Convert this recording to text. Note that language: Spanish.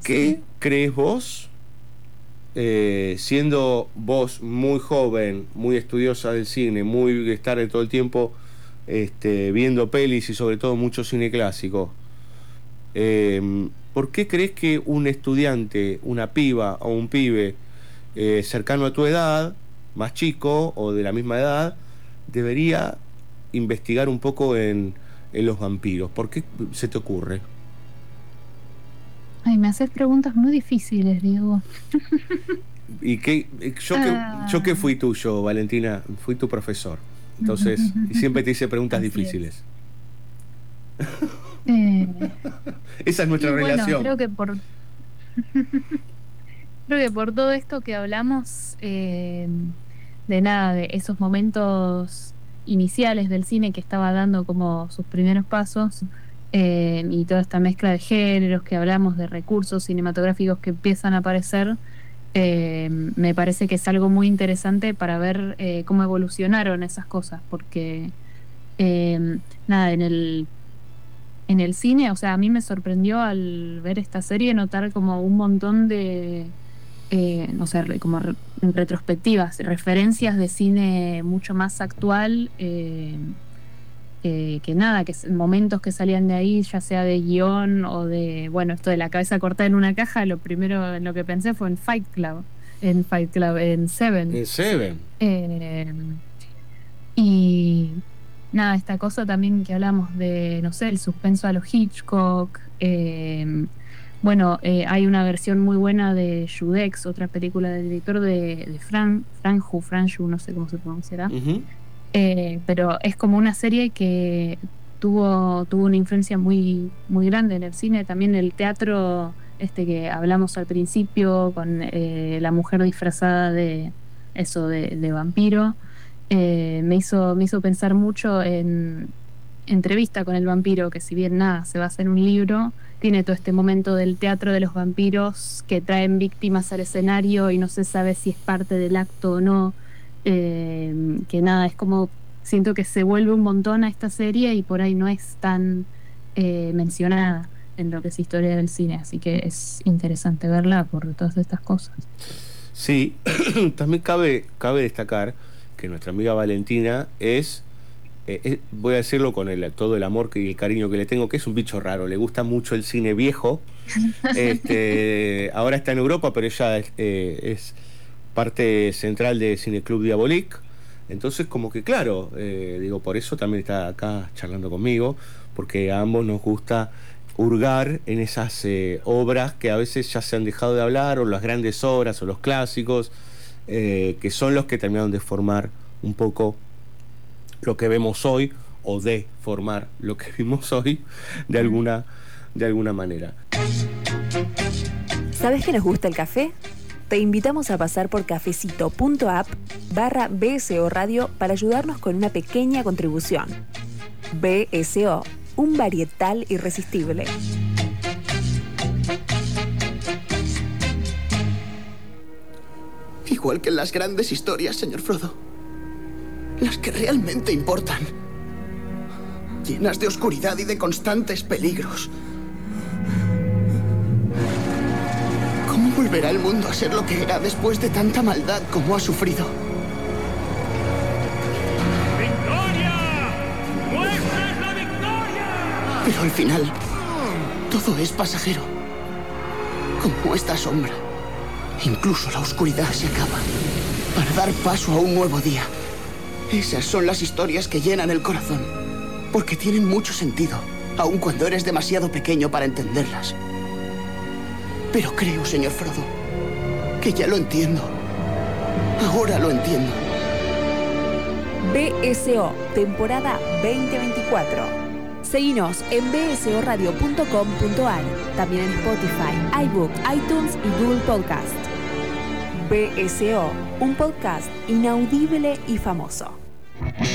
qué crees vos, siendo vos muy joven, muy estudiosa del cine, muy estar todo el tiempo viendo pelis y sobre todo mucho cine clásico, ¿por qué crees que un estudiante, una piba o un pibe cercano a tu edad, más chico o de la misma edad, debería investigar un poco en los vampiros? ¿Por qué se te ocurre? Ay, me haces preguntas muy difíciles, Diego. Y que yo que Ah, fui tuyo, Valentina, fui tu profesor. Entonces, y siempre te hice preguntas así es. difíciles. Eh, Esa es nuestra y bueno, relación. creo que por todo esto que hablamos, de nada, de esos momentos iniciales del cine que estaba dando como sus primeros pasos, y toda esta mezcla de géneros que hablamos, de recursos cinematográficos que empiezan a aparecer, me parece que es algo muy interesante para ver cómo evolucionaron esas cosas, porque nada, en el cine, o sea, a mí me sorprendió al ver esta serie notar como un montón de, no sé, en retrospectivas, referencias de cine mucho más actual, que nada, momentos que salían de ahí, ya sea de guión o de, bueno, esto de la cabeza cortada en una caja, lo primero en lo que pensé fue en Fight Club, en Seven. En Seven. Eh, y nada, esta cosa también que hablamos de, no sé, el suspenso a los Hitchcock. Bueno, hay una versión muy buena de Judex, otra película del director de Franju, no sé cómo se pronunciará. Ujú. Pero es como una serie que tuvo una influencia muy, muy grande en el cine, también el teatro, este que hablamos al principio, con la mujer disfrazada de eso, de vampiro. Me hizo pensar mucho en Entrevista con el vampiro, que si bien nada, se basa en un libro, tiene todo este momento del teatro de los vampiros que traen víctimas al escenario y no se sabe si es parte del acto o no. Que nada, es como, siento que se vuelve un montón a esta serie y por ahí no es tan mencionada en lo que es historia del cine, así que es interesante verla por todas estas cosas. Sí, también cabe destacar que nuestra amiga Valentina voy a decirlo con todo el amor y el cariño que le tengo, que es un bicho raro, le gusta mucho el cine viejo. Ahora está en Europa, pero ella es parte central de Cineclub Diabolique. Entonces, como que claro, digo, por eso también está acá charlando conmigo, porque a ambos nos gusta hurgar en esas obras que a veces ya se han dejado de hablar, o las grandes obras, o los clásicos, que son los que terminaron de formar un poco lo que vemos hoy, o de formar lo que vimos hoy, de alguna manera. ¿Sabes que nos gusta el café? Te invitamos a pasar por cafecito.app/BSO Radio para ayudarnos con una pequeña contribución. BSO, un varietal irresistible. Igual que en las grandes historias, señor Frodo. Las que realmente importan. Llenas de oscuridad y de constantes peligros. ¿Cómo volverá el mundo a ser lo que era después de tanta maldad como ha sufrido? ¡Victoria! ¡Nuestra es la victoria! Pero al final, todo es pasajero. Como esta sombra. Incluso la oscuridad se acaba para dar paso a un nuevo día. Esas son las historias que llenan el corazón, porque tienen mucho sentido, aun cuando eres demasiado pequeño para entenderlas. Pero creo, señor Frodo, que ya lo entiendo. Ahora lo entiendo. BSO, temporada 2024. Seguinos en bsoradio.com.ar, también en Spotify, iBook, iTunes y Google Podcast. BSO, un podcast inaudible y famoso.